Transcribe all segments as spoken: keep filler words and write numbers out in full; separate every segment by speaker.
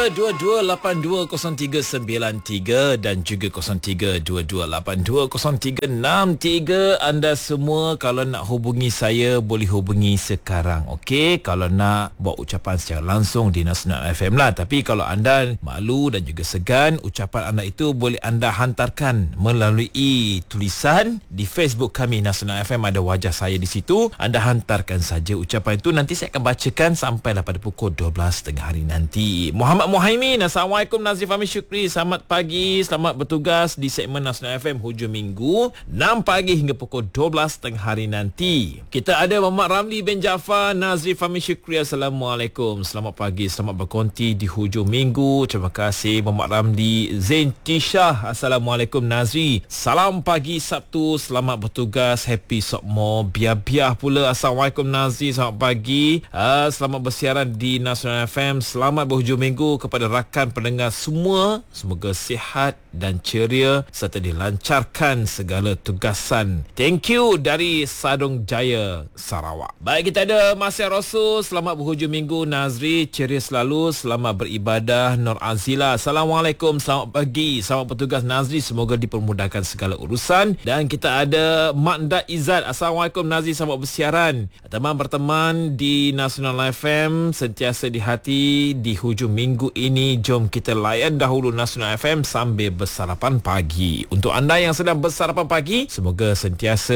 Speaker 1: dua dua lapan dua kosong tiga sembilan tiga dan juga kosong tiga dua dua lapan dua kosong tiga enam tiga. Anda semua kalau nak hubungi saya boleh hubungi sekarang, okey? Kalau nak buat ucapan secara langsung di Nasional F M lah. Tapi kalau anda malu dan juga segan, ucapan anda itu boleh anda hantarkan melalui tulisan di Facebook kami Nasional F M. Ada wajah saya di situ. Anda hantarkan saja ucapan itu, nanti saya akan bacakan sampailah pada pukul dua belas tengah hari nanti. Muhammad Muhaimin, Assalamualaikum Nazif Ahmad Syukri. Selamat pagi, selamat bertugas di segmen Nasional F M hujung minggu enam pagi hingga pukul dua belas tengah hari nanti. Kita ada Muhammad Ramli bin Jaafar, Nazif Ahmad Syukri. Assalamualaikum, selamat pagi, selamat berkonti di hujung minggu. Terima kasih Muhammad Ramli. Zain Tishah, Assalamualaikum Nazri. Salam pagi Sabtu, selamat bertugas, happy sokmo biar-biar pula. Assalamualaikum Nazri, selamat pagi. Uh, selamat bersiaran di Nasional F M. Selamat berhujung minggu kepada rakan pendengar semua. Semoga sihat dan ceria serta dilancarkan segala tugasan. Thank you dari Sadong Jaya, Sarawak. Baik, kita ada Masya Rasul. Selamat berhujung minggu Nazri, ceria selalu, selamat beribadah. Nur Azila, Assalamualaikum, selamat pagi, selamat bertugas Nazri, semoga dipermudahkan segala urusan. Dan kita ada Makda Izzat, Assalamualaikum Nazri, selamat bersiaran. Teman berteman di Nasional F M, sentiasa di hati di hujung minggu ini. Jom kita layan dahulu Nasional F M sambil bersarapan pagi. Untuk anda yang sedang bersarapan pagi, semoga sentiasa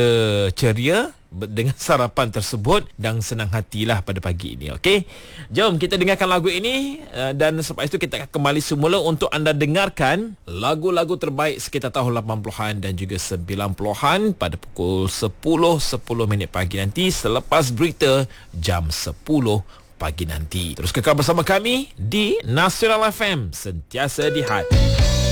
Speaker 1: ceria dengan sarapan tersebut dan senang hatilah pada pagi ini, okey? Jom kita dengarkan lagu ini dan selepas itu kita akan kembali semula untuk anda dengarkan lagu-lagu terbaik sekitar tahun lapan puluhan dan juga sembilan puluhan pada pukul sepuluh sepuluh minit pagi nanti selepas berita jam sepuluh pagi nanti. Terus kekal bersama kami di Nasional F M, sentiasa di hati.